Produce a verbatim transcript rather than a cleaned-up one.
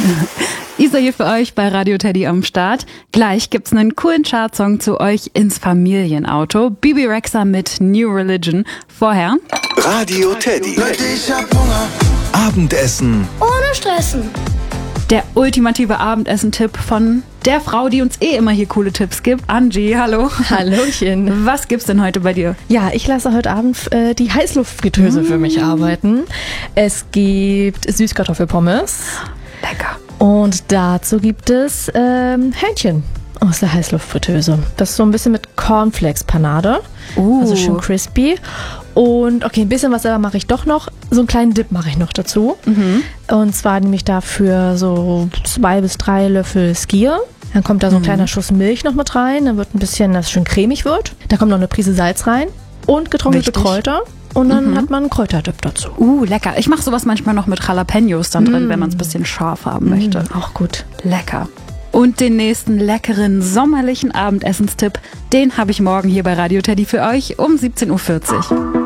Isa hier für euch bei Radio Teddy am Start. Gleich gibt's einen coolen Chartsong zu euch ins Familienauto. Bibi Rexha mit New Religion. Vorher Radio Teddy. Leute, ich hab Hunger. Abendessen ohne Stressen. Der ultimative Abendessen-Tipp von der Frau, die uns eh immer hier coole Tipps gibt. Angie, hallo. Hallöchen. Was gibt's denn heute bei dir? Ja, ich lasse heute Abend äh, die Heißluftfritteuse mm. für mich arbeiten. Es gibt Süßkartoffelpommes. Lecker. Und dazu gibt es ähm, Hähnchen aus der Heißluftfritteuse. Das ist so ein bisschen mit Cornflakes-Panade. Uh. Also schön crispy. Und okay, ein bisschen was selber mache ich doch noch. So einen kleinen Dip mache ich noch dazu. Mhm. Und zwar nehme ich dafür so zwei bis drei Löffel Skier. Dann kommt da so ein mhm. kleiner Schuss Milch noch mit rein. Dann wird ein bisschen, dass es schön cremig wird. Da kommt noch eine Prise Salz rein und getrocknete Wichtig. Kräuter. Und dann mhm. hat man einen Kräuterdip dazu. Uh, lecker. Ich mache sowas manchmal noch mit Jalapenos dann drin, mm. wenn man es ein bisschen scharf haben möchte. Mm, auch gut. Lecker. Und den nächsten leckeren sommerlichen Abendessenstipp, den habe ich morgen hier bei Radio Teddy für euch um siebzehn Uhr vierzig.